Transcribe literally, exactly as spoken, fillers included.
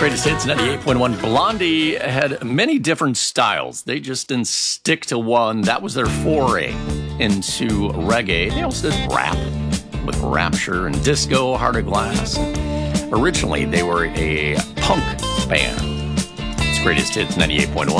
Greatest Hits ninety-eight point one. Blondie had many different styles. They just didn't stick to one. That was their foray into reggae. They also did rap with Rapture and disco, Heart of Glass. Originally, they were a punk band. It's Greatest Hits ninety-eight point one.